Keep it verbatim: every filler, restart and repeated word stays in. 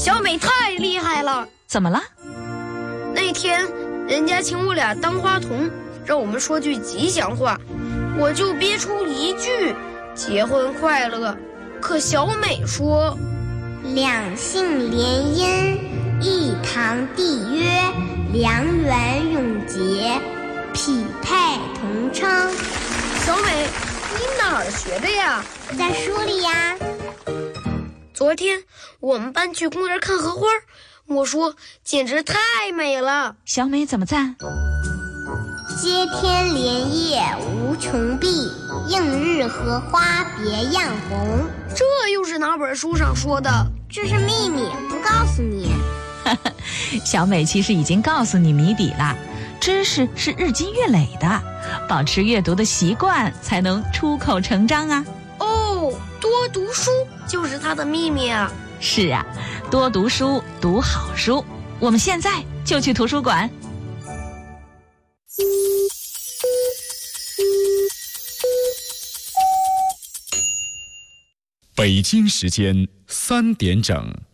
小美太厉害了。 怎么了？ 那天人家请我俩当花童，让我们说句吉祥话，我就憋出一句结婚快乐。可小美说， 两姓联姻，一堂缔约，良缘永结，匹配同称。 小美，你哪儿学的呀？ 在书里呀。 昨天我们班去公园看荷花，我说简直太美了。 小美怎么赞？ 接天莲叶无穷碧，映日荷花别样红。 这又是哪本书上说的？ 这是秘密，不告诉你。 小美其实已经告诉你谜底了，知识是日积月累的，保持阅读的习惯才能出口成章啊。 哦，多读书就是它的秘密啊。 是啊，多读书，读好书。我们现在就去图书馆。 北京时间三点整。